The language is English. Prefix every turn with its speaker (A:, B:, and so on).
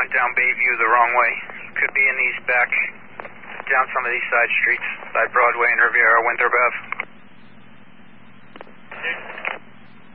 A: went down Bayview the wrong way. Could be in these back, down some of these side streets, by Broadway and Riviera, Winthrop Ave.